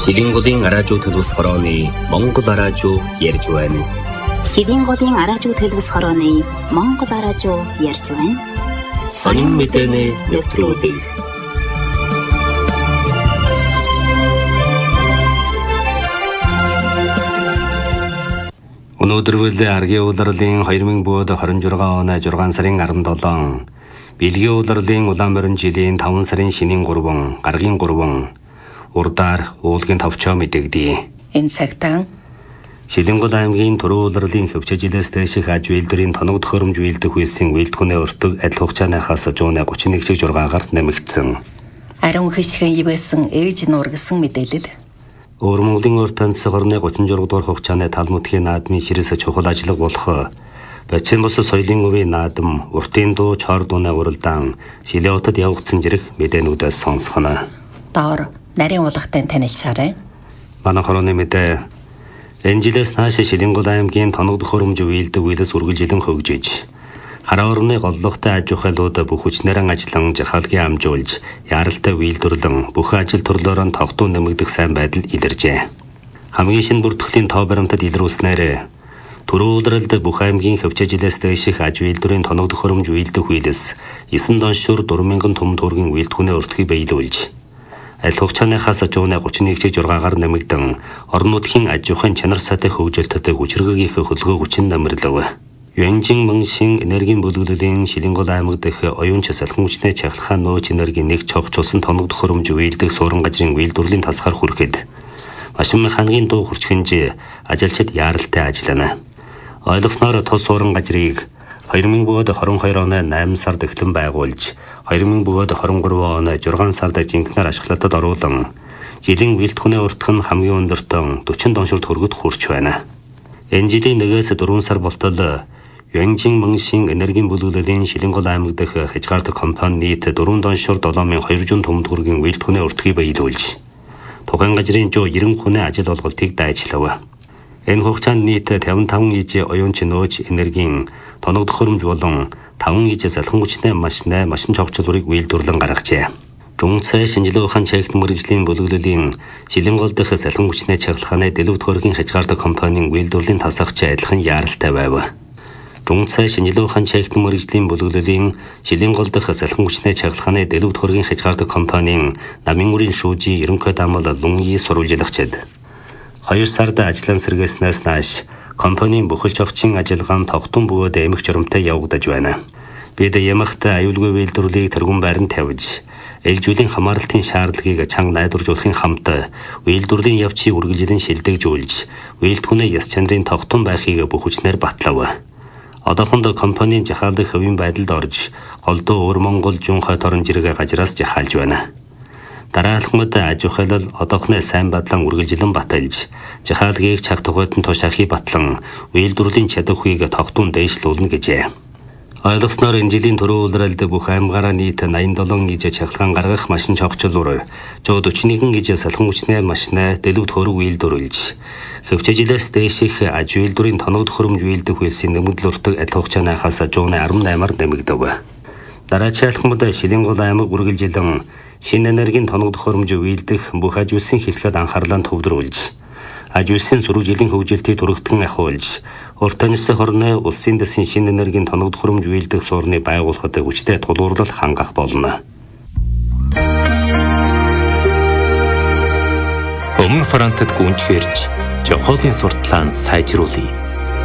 Шилэнголын араажуу төлөвс хорооны Монгол араажуу ярьж байна. Шилэнголын араажуу төлөвс хорооны Монгол араажуу ярьж байна. Сонин мэдээний нэвтрүүлэг. Өнөөдөр аргийн улирлын 2026 оны 6 сарын 17 Бэлгийн улирлын Улаанборин жилийн 5 сарын шинийн 3, гаргийн 3 урдаар уулгийн товчоо мэдэгдэе. Энэ цагтаа Шилэнгол аймгийн Түрүү улирлын хөвчөжилээс дэших аж үйлдвэрийн тоног төхөөрөмж үйлдэх үйлсийн үйлдвэрний өртөг адил хугацааныхаас 131.6-аар нэмэгдсэн. Ариун хишгэн ивэсэн ээж нуур гэсэн мэдээлэл. Өөр Монголын урт тансаг орны 36 дугаар хугацааны тал нутгийн наадмын ширээс чухал ажиллага болох Бачин бус соёлын өвийн наадам уртын дуу чор дууны уралдаан Шилээ хотод явагдсан зэрэг мэдээнүүдээс сонсгоно. Доор нарийн уулгатай танилцаарай. Манай хорооны мэдээ энэ жилээс нааш Шилэнгол аймгийн тоног төхөөрөмж үйлдэх үйлс үргэлжилэн хөгжиж хараа орны голлогтой аж ахуйлууд бүх хүчнэрэн ажиллан жахалгийн амжуулж яралтай үйлдвэрлэн бүх ажил төрлөөрөө тогтун нэмэгдэх сайн байдал илэржээ. Хамгийн шинэ бүртгэлийн тоо баримтад илрүүлснээр Түрүү улирлд бүх аймгийн хөвчөжилээс дэших аж үйлдвэрийн тоног төхөөрөмж үйлдэх үйлс 9 доншуур 4,000 том төгрөгийн үйлдвэрний өртгийг биелүүлж аль хугацааныхаас 191.6-аар нэмэгдэн орон нутгийн аж ахуйн чанар сайтай хөгжилтөд хүчирхэг их хөлгөө хүчин намрлав. Юанжин Мөншин энергийн бүлэглэлийн Шилэнгол аймаг дэх оюунч салхин хүчний чахалхаа нөөц энергийн нэг цогцолсон тоног төхөөрөмж үйлдэх суурин газрын үйлдвэрлэлийн тасгаар хүрэхэд машин механикийн дуу хүрчхэнж ажилчид яаралтай ажиллана. Ойлгосноор тус суурин газрыг 2022 оны 8 сард эхлэн байгуулж 2023 оны 6 сард жинхэнээр ашиглалтад оруулан жилийн үйлдвэрний өртөх нь хамгийн өндөртөө 40 доншуур төгрөгөд хүрч байна. Энэ жилийн 1-ээс 4 сар болтол Юанжин Мөншин энергийн бүлэглэлийн Шилэнгол аймаг дэх хязгаартай компани нийт 4 доншуур 7,200 том төгрөгийн үйлдвэрний өртгийг биелүүлж тухайн газрын 190 хүний ажил олголтыг дайчлав. Энэ хугацаанд нийт 55 иж оюунч нөөц энергийн тоног төхөөрөмж болон 5 иж салхин хүчний машин цогцлуурыг үйлдвэрлэн гаргажээ. Дүнцээ шинжилгээ ухаан чагт мэрэгжлийн бүлэглэлийн Шилэнгол дэх салхин хүчний чахалхааны дэлгэв төхөөрөгийн хязгаартай компанийн үйлдвэрлэлийн тасагч адилхан яаралтай байв. Дүнцээ шинжилгээ ухаан чагт мэрэгжлийн бүлэглэлийн Шилэнгол дэх салхин хүчний чахалхааны дэлгэв төхөөрөгийн хязгаартай компанийн намын үрийн шүүжи ерөнхий даамал Лунги сурвалжлагчид 2 сард ажлын сэргээснээс нааш компанийн бүхэл зохицын ажиллагаан тогтун бөгөөд эмх журамтай явагдаж байна. Бид ямагт аюулгүй үйлдвэрлэлийг тэргүүн байранд тавьж, ээлжүүлийн хамааралтын шаардлагыг чанга найдваржуулахын хамт үйлдвэрлэлийн явцыг үргэлжлэн шилдэгжүүлж, үйлдвэрний яс чанарын тогтун байхыг бүх хүчнээр батлав. Одоохонд компанийн жахаалдах хувийн байдалд орж, голдуу Өвөр Монгол Жун хойд орон жиргээ газраас жахаалж байна. Дараалхмад аж ахуйлал одоохны сайн бадлан үргэлжлэн баталж, жахаалгийг цаг тухайд нь тушаахыг батлан, үйлдвэрлэлийн чадварыг тогтун дээшлүүлнэ гэжээ. Ойлгосноор энэ жилийн Түрүү улирлд бүх аймгаараа нийт 87 иж чахалгаан гаргах машин цогцлуур, 141 иж салхин хүчний машин дэлгэв төхөөрөг үйлдвэрлэж, хөвчөжилээс дэших аж үйлдвэрийн тоног төхөөрөмж үйлдэх үйлсийн нэмэгдэл өртөг адил хугацааныхаас 118-аар нэмэгдэв. Дараачаалхмад Шилэнгол аймаг үргэлжилэн шинэ энергийн тоног төхөөрөмж үйлдэх бүх аж үйлсийн хэлхээд анхаарлаа төвлөрүүлж, аж үйлсийн сүрүүжилийн хөгжилтийг түрэгтэн ахиулж, урт таньсан хорны улсын дэсийн шинэ энергийн тоног төхөөрөмж үйлдэх суурны байгуулахад хүчтэй тулгуурлал хангах болно. Өмнө Франтад гүнжгэрж, Жохолын сурталчилгаанд сайжруулъя.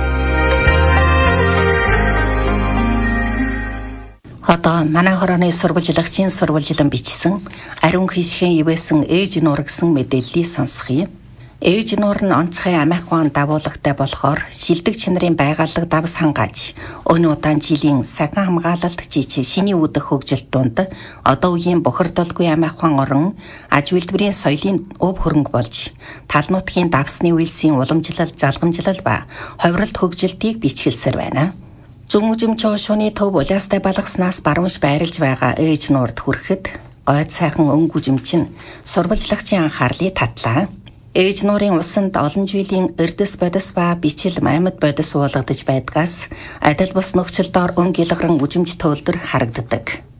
Одоо манай хорооны сурвалжлагчийн сурвалжлан бичсэн ариун хишгэн ивэсэн ээж нуур гэсэн мэдээллийг сонсгоё. Ээж нуур нь онцгой амиах ухаан дагуулагтай болохоор шилдэг чанарын байгалаг давс хангааж өнөө удаан жилийн сахин хамгаалалт жижиг шиний үүдэх хөгжилт донд одоо үеийн бохирдолгүй амиах ухаан орон аж үйлдвэрийн соёлын өв хөрөнгө болж тал нутгийн давсны үйлсийн уламжлал, залгамжлал ба ховролт хөгжилтийг бичгэлсээр байна. Зүүн үжимч шууны төв улаастай балгаснаас баруунш байрлаж байгаа ээж нуурд хүрэхэд гойд сайхан өнгө үжимч нь сурвалжлагчийн анхаарлыг татлаа. Ээж нуурын усанд олон жилийн эрдэс бодис ба бичил маймад бодис уулгадж байдгаас адил бус нөхцөлдөө өнгө илгаран үжимч төвлөр харагддаг.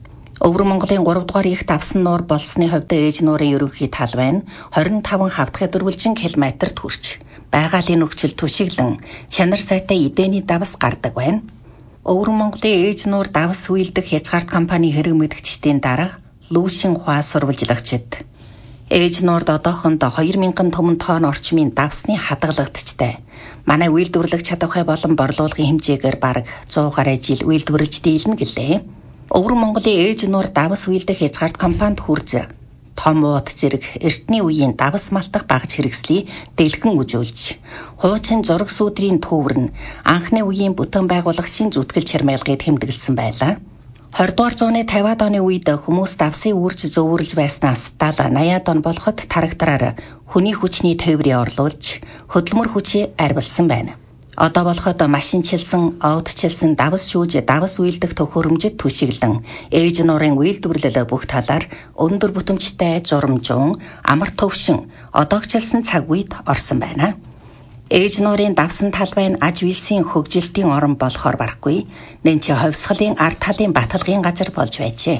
Өвөр Монголын 3 дугаар их давсан нуур болсны хувьд ээж нуурын ерөнхий талбай нь 25 хавтгай дөрвөлжин километрт хүрч байгалийн нөхцөл түшиглэн чанар сайтай эдэний давс гардаг байна. Өвөр Монголын ээж нуур давс үйлдэх хязгаарт компани хэрэг мэдгчдийн дарга Лүүшин Хуа сурвалжлагчид ээж нуурд одоохонд 2000 түмэн тонн орчмын давсны хадгалагдчихдээ манай үйлдвэрлэх чадвархай болон борлуулгын хэмжээгээр бараг 100 гаруй жил үйлдвэрлэж дийлнэ гэлээ. Өвөр Монголын ээж нуур давс үйлдэх хязгаарт компанид хүрж том ууд зэрэг эртний үеийн давс малтах багж хэрэгслийг дэлгэн үзүүлж хуучин зураг сүдрийн төвөр нь анхны үеийн бүтэн байгуулагчийн зүтгэл чармайлгыг тэмдэглэсэн байлаа. 20 дугаар зууны 50-аад оны үед хүмүүс давсын үрж зөвөрлж байснаас 70-80-аад он болоход трактораар хүний хүчний тээврийг орлуулж хөдөлмөр хүчийг арвилсан байна. Одоо болоход машинчилсан, одчилсан давс шүүж давс үйлдэх төхөөрөмжөд түшиглэн ээж нуурын үйлдвэрлэл бүх талаар өндөр бүтэмжтэй журамжуун амар төвшин одоогчлсан цаг үед орсон байна. Ээж нуурын давсан талбай нь аж үйлсийн хөгжилтийн орон болохоор барахгүй нэнчи ховсгалын ард талын баталгын газар болж байжээ.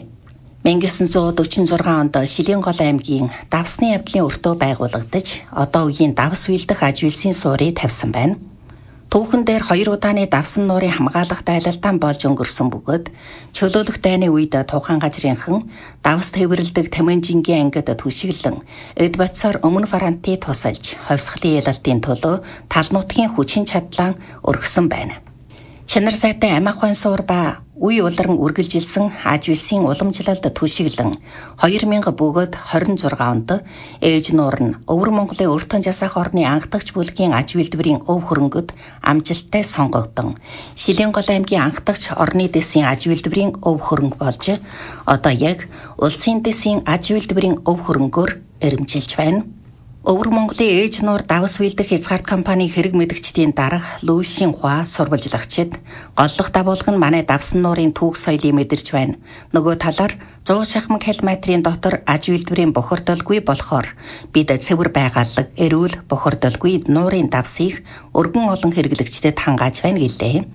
1946 онд Шилэнгол аймгийн давсны явдлын өртөө байгуулагдаж одоо үеийн давс үйлдэх аж үйлсийн суурийг тавьсан байна. Түүхэн дээр 2 удааны давсан нуурын хамгаалах дайлалтан болж өнгөрсөн бөгөөд чөлөөлөх дайны үед тухайн газрынхан давс тээвэрлдэг Тэмэнжингийн ангид түшиглэн эд бодсоор өмнө фронтыг тусалж ховсгалын ялалтын төлөө тал нутгийн хүчин чадлаа өргөсөн байна. Чанар сайтай амь ахуйн суур ба үе улиран үргэлжилсэн аж үйлсийн уламжлалд түшиглэн 2000 бөгөөд 26 онд ээж нуур нь Өвөр Монголын өртөн жасах орны анхдагч бүлгийн аж үйлдвэрийн өв хөрөнгөд амжилттай сонгогдсон Шилэнгол аймгийн анхдагч орны дэсийн аж үйлдвэрийн өв хөрөнгө болж одоо яг улсын дэсийн аж үйлдвэрийн өв хөрөнгөөр эрэмжилж байна. Өвөр Монголын ээж нуур давс үйлдэх хязгаарт компани хэрэг мэдгчдийн дарга Лүүшин Хуа сурвалжлагчид голлох дагуулга нь манай давсан нуурын түүх соёлыг мэдэрч байна. Нөгөө талаар 100 шахмаг километрийн дотор аж үйлдвэрийн бохирдолгүй болохоор бид цэвэр байгааллаг эрүүл бохирдолгүй нуурын давсыг өргөн олон хэрэглэгчдэд хангааж байна гэлээ.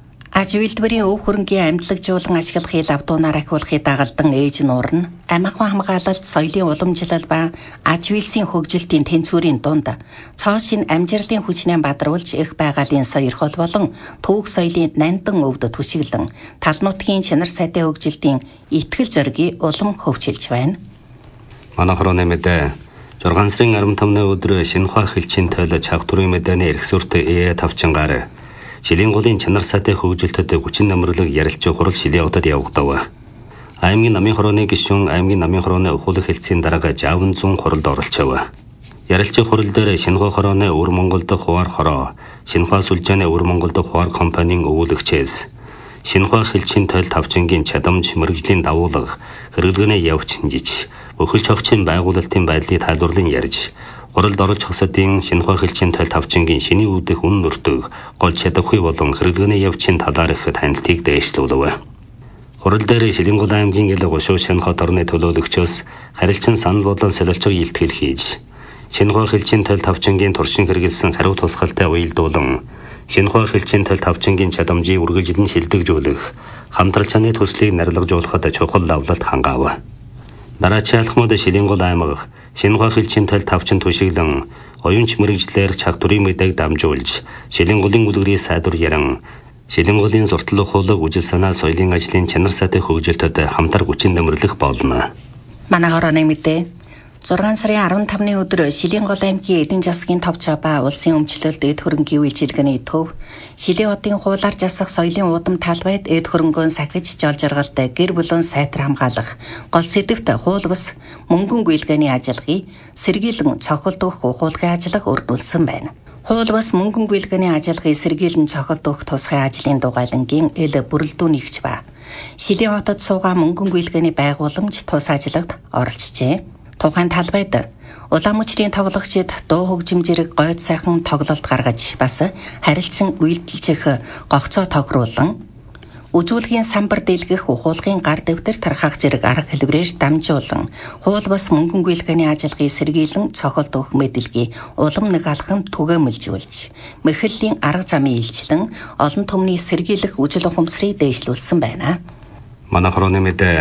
Аж үйлдвэрийн өв хөрөнгийн амьдлагжуулан ашиглахыг лавдуунаар ахиулахыг дагалдан ээж нуур нь амь ахуйн хамгаалалт, соёлын уламжлал ба аж үйлсийн хөгжилтийн тэнцвэрийн дунд цоошин амжилтын хүчнээ бадруулж их байгалийн сойрхол болон түүх соёлын нандин өвд түшиглэн тал нутгийн чанар сайтай хөгжилтийн итгэл зоригийг улам хөгжүүлж байна. Манай хорооны мэдээ 6 сарын 15-ны өдөр Шинэхуа хэлчийн тойл чагтурын мэдээний эрх сүртэй тавчингаар Шилэнголын чанар сайтай хөгжилтөд хүчин намралаг ярилцах хурал Шилэнготод явагдав. Аймгийн намын хорооны гишүүн аймгийн намын хорооны ухуулах хэлтсийн дарга Жавн зүүн хуралд оролцов. Ярилцах хурал дээр Шинэхуа хорооны Өвөр Монгол дахь хуваар хороо, Шинэхуа сүлжээний Өвөр Монгол дахь хуваар компанийн өвүүлэгчээс Шинэхуа хэлчийн тойл тавчингийн чадамж мэрэгжлийн давуулга хэрэглэгний явц жиж өхөлч хогчийн байгуулалтын байдлыг тайлбарлан ярьж хуралд орж хасадын Шинэхуа хэлчийн тойл тавчингийн шиний үүдэх үн нөртөг гол чадахүй болон хэрэглэгний явцын талаар их танилтыг дээшлүүлв. Хурал дээр Шилэнгол аймгийн ил гошуу Шинэхуа орны төлөөлөгчөөс харилцан санал бодлон солилцоо илтгэл хийж Шинэхуа хэлчийн тойл тавчингийн туршин хэрэгэлсэн хариу тусгалтай уялдуулан Шинэхуа хэлчийн тойл тавчингийн чадамжийг үргэлжлэн шилдэгжүүлэх хамтралчааны төслийг нарилгажуулахад чухал давлалт хангаав. Дараачийн алхмууд Шилэнгол аймаг Шинэхуа хэлчийн тойл тавчин түшиглэн оюунч мэрэгжлэр чагтурын мэдээг дамжуулж Шилэнголын үлгэрийн сайдвар яран Шилэнголын зуртал ухуулаг үжил санаа соёлын ажлын чанар сайтай хөгжилтөд хамтар хүчин нэмэрлэх болно. Манай хорооны мэдээ 6 сарын 15-ны өдөр Шилэнгол аймгийн эдийн засгийн товчоо ба улсын өмчлөлд эд хөрөнгийн үйлчилгээний төв Шилэн хотын хуулаар засах соёлын уудам талбайд эд хөрөнгөөн сахиж жолжиргалт гэр бүлэн сайтар хамгаалах гол сэдвт хууль бус мөнгөн гүйлгээний ажиллагааг сэргийлэн цохилдох ухуулгын ажиллага өрнүүлсэн байна. Хууль бус мөнгөн гүйлгээний ажиллагааг сэргийлэн цохилдох тусгай ажлын дугайлангийн ил бүрэлдэхүүн нэгж ба Шилэн хотод суугаа мөнгөн гүйлгээний байгууламж тус ажиллагад оролцжээ. Тухайн талбайд улаан мөчрийн тоглогчид дуу хөгжим зэрэг гойд сайхан тоглолт гаргаж бас харилцан үйлдэлжих гогцоо тогруулан үжүүлгийн самбар дэлгэх ухуулгын гар дэвтэр тархах зэрэг арга хэлбэрээр дамжуулан хууль бус мөнгөн гүйлгээний ажиллагааг сэргийлэн цохолт өгөх мэдээллийг улам нэг алхам түгээмэлжүүлж мэхэллийн арга замын илчлэн олон түмний сэргийлэх үжил ухамсарыг дээшлүүлсэн байна. Манай хорооны мэдээ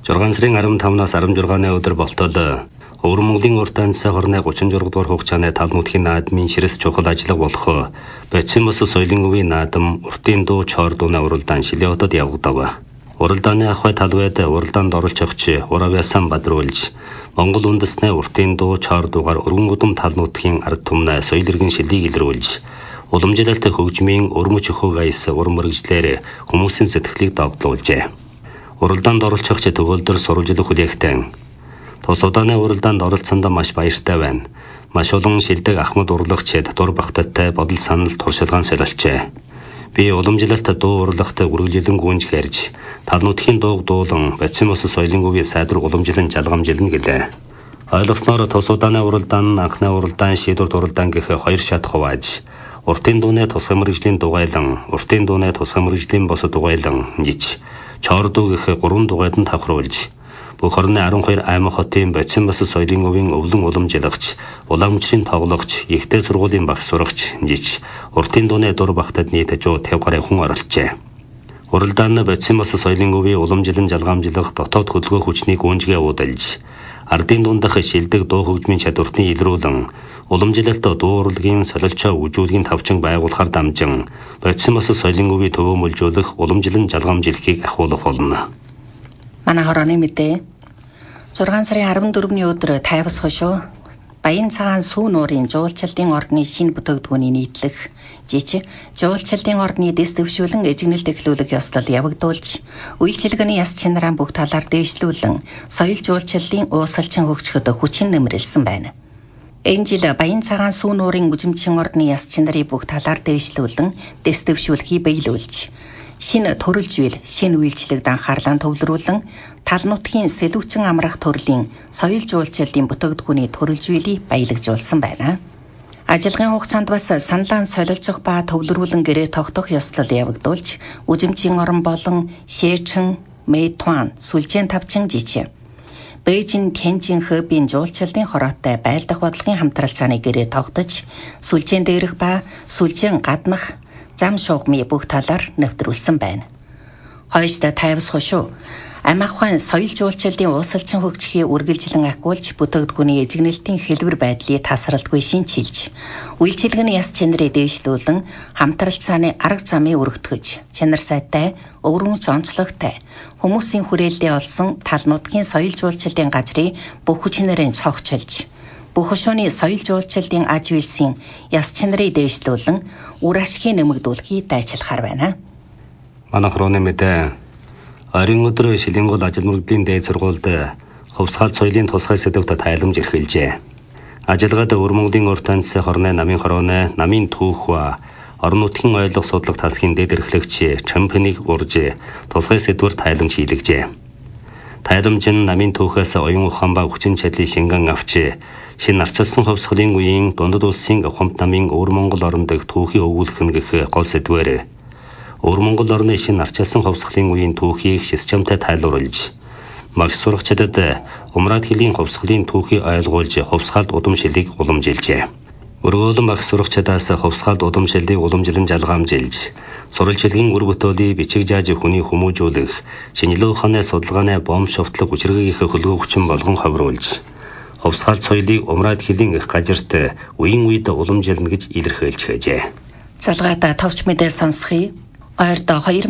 6 сарын 15-наас 16-ны өдөр болтол Өвөр Монголын урт ганцаа хорны 36 дугаар хугацааны тал нутгийн наадмын ширэс чухал ажиллага болох Бацин бус соёлын өвийн наадам уртын дуу чор дууны уралдаан Шилээ хотод явагдав. Уралдааны ахуй талбайд уралдаанд оролцож агч Уравьясан Бадруулж Монгол үндэсний уртын дуу чор дуугаар өргөн удам тал нутгийн ард түмнээ соёл иргэн шилийг илрүүлж уламжлалт хөгжмийн өрмөж өхөг аяс урам мэрэгжлээр хүмүүсийн сэтгэлийг догдлуулжээ. Уралдаанд оролцож агч төгөөлдөр сурвалжлах хүлээгтэн Тус удааны уралдаанд оролцсондоо маш баяртай байна. Маш олон шилдэг Ахмад урлагчид дур багтаттай бодол санал туршилгаан солилцжээ. Би уламжлалт дуу урлагт үргэлжлэн гүнж хэрж тал нутгийн дууг дуулан Бацин бус соёлын өвийн сайдвар уламжлан жалгамжилна гэлээ. Ойлгосноор тус удааны уралдаан, анхны уралдаан, шийдвэрт уралдаан гэх хоёр шат хувааж уртын дууны тусгай мэргэжлийн дугайлан, уртын дууны тусгай мэргэжлийн бос дугайлан жиж, чор дуу гэх 3 дугайд нь тавхруулж бүх орны 12 аймаг хотын Бацин бус соёлын өвийн өвлөн уламжлагч, уламжлалын тоглогч, ихтэй сургуулийн багш сурагч жиж, уртын дууны дур багтад нийт 150 гаруй хүн оролцжээ. Уралдаанд Бацин бус соёлын өвийн уламжлалын жалгамжлах дотоод хөдөлгөөн хүчнийг гүнжгээ уудалж, ардын дундах шилдэг дуу хөгжмийн чадвартыг илрүүлэн, уламжлалт дуу урлагийн солилцоо үжүүлгийн тавчин байгуулахаар дамжин, Бацин бус соёлын өвийн төвөөмөлжүүлэх уламжлалын жалгамжлахыг ахиулах болно. Манай хорооны мэдээ 6 сарын 14-ний өдөр тайвас хошуу Баян цагаан сүү нуурын жуулчлалын ордны шинэ бүтээгдэхүүний нийтлэх жиж жуулчлалын ордны дэс дэвшүүлэн эжигнэл тэглүүлэг ёслол явагдуулж үйлчилгээний яс чинараа бүх талаар дээшлүүлэн соёл жуулчлалын уусалчин хөгжөхөд хүчин нэмрэлсэн байна. Энэ жил Баян цагаан сүү нуурын үжимчин ордны яс чинарыг бүх талаар дээшлүүлэн дэс дэвшүүлэхийг биелүүлж шинэ төрөлжүүл, шинэ үйлчлэгт анхаарлаа төвлөрүүлэн тал нутгийн сэлүүчин амрах төрлийн соёл жуулчлалын бүтээгдэхүүний төрөлжүүлийг баялагжуулсан байна. Ажиллагааны хугацаанд бас саналаан солилцох ба төвлөрүүлэн гэрээ тогтоох ёслол явагдуулж, үжимчин орон болон Шээчин, Мэйтуан, Сүлжээн тавчин жичээ. Бээжин, Тянжин, Хэбийн жуулчлалын хороотой байлдах бодлогын хамтрал цааны гэрээ тогтож, Сүлжээн дээрх ба Сүлжээн гаднах зам шугамын бүх талаар нэвтрүүлсэн байна. Хойшд тайвас хошуу амь ахуйн соёл жуулчлалын уусалчин хөгжихийг үргэлжлэн ахиулж бүтээгдэхүүний эжигнэлтийн хэлбэр байдлыг тасралтгүй шинчилж, үйлчилгээний яс чинарыг дээшлүүлэн хамтрал цааны арга замыг өргөтгөж, чанар сайтай, өвөрмөц онцлогтой хүмүүсийн хүрээлэлээ олсон тал нутгийн соёл жуулчлалын газрыг бүх хүчнэрийн цогцолж, бүх хошууны соёл жуулчлалын аж үйлсийн яс чинарыг дээшлүүлэн үр ашгийг нэмэгдүүлэхийг дайчилахаар байна. Манай хорооны мэдээ Орон өдөр Шилэнгол ажил мөрөгдлийн дээд сургуульд хувьсгаал соёлын тусгай сэдвүүдэд тайламж эрхэлжээ. Ажиллагаад Өвөр Монголын урт ганцаа хорны намын хорооны намын түүх ба орон нутгийн ойлгох судлах тасгийн дэд эрхлэгч чемпионыг урж тусгай сэдвээр тайламж хийлгэжээ. Тайламж нь намын түүхээс оюун ухаан ба хүчин чадлыг шингэн авч шинэ арчилсан хувьсгалын үеийн дундад улсын ухамт намын Өвөр Монгол орон дэх түүхийг өгүүлэх нь гэх гол сэдвээр Өвөр Монгол орны шинэ арчилсан хувьсгалын үеийн түүхийг системтэй тайлбарлаж, багш сурагчдад умраад хөлийн хувьсгалын түүхийг ойлгуулж, хувьсгалд удамшилыг уламжилжээ. Өргөөлөн багш сурагчдаас хувьсгалд удамшилыг уламжлан жалгаамжилж, сурвалжилгийн үр бүтээлийг бичиг зааж хүний хүмүүжүүлэх, шинжилгээ ухааны судалгааны бом шовтлог хүчирхэг их хөлгөө хүчин болгон ховруулж, хувьсгалд соёлыг умраад хөлийн их газарт үеийн үед уламжилна гэж илэрхийлж хэжээ. Залгаада товч мэдээ сонсхий. Ойрд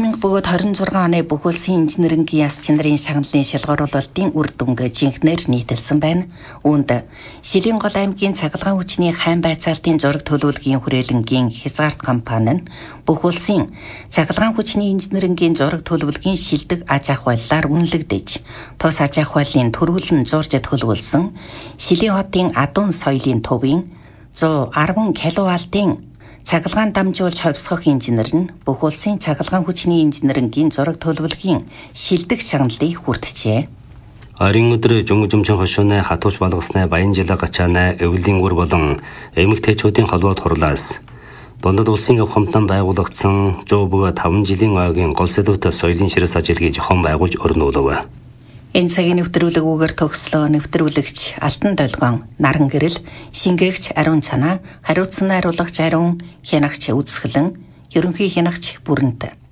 2026 оны бүх улсын инженерингийн яс чинарын шагналын шалгаруулалтын үр дүнг жинхнээр нийтэлсэн байна. Үүнд Шилэнгол аймгийн цахилгаан хүчний хайн байцаалтын зураг төлөвлөгийн хүрээлэнгийн Хязгаарт компани нь бүх улсын цахилгаан хүчний инженерингийн зураг төлөвлөгийн шилдэг аж ахуйллаар үнэлэгдэж, тус аж ахуйлын төрүүлэн зурж төлөвлөсөн Шилээ хотын Адуун соёлын төвийн 110 кВт-ийн цахилгаан дамжуулж хувьсгах инженер нь бүх улсын цахилгаан хүчний инженерингийн зураг төлөвлөгийн шилдэг шагналыг хүртжээ. Орон өдөр жумчин хошууны хатууч балгасны Баян жилэг гачааны эвлийн үр болон эмэгтэйчүүдийн холбоод хурлаас дундад улсын ухамтан байгуулагдсан 105 жилийн ойгийн гол сэдвүүдэд соёлын ширэс ажиллагааг зохион байгуулж өрнүүлв. Энэ цагийн нэвтрүүлэгүүгээр төгслөө нэвтрүүлэгч Алтан Долгоон, Наран Гэрэл, шингээгч Ариун Цанаа, хариуцсан найруулагч Ариун, хянагч Үзэсгэлэн, ерөнхий хянагч Бүрэнт.